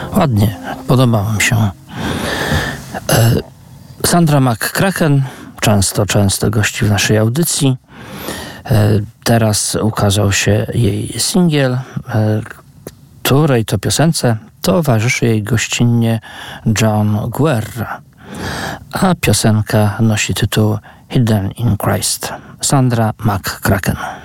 Ładnie, podobało mi się. Sandra McCracken często gości w naszej audycji. Teraz ukazał się jej singiel, której to piosence towarzyszy jej gościnnie John Guerra, a piosenka nosi tytuł Hidden in Christ. Sandra McCracken.